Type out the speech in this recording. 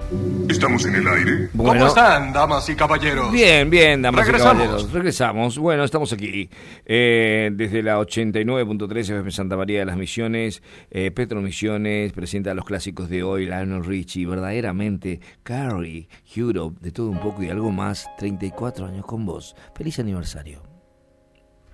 ¿Estamos en el aire? Bueno, ¿Cómo están, damas y caballeros? bien, damas y Regresamos. caballeros. Regresamos. Bueno, estamos aquí. Desde la 89.3 FM Santa María de las Misiones. Petro Misiones presenta los clásicos de hoy. Lionel Richie, verdaderamente. Carrie, Europe, de todo un poco y algo más. 34 años con vos. Feliz aniversario.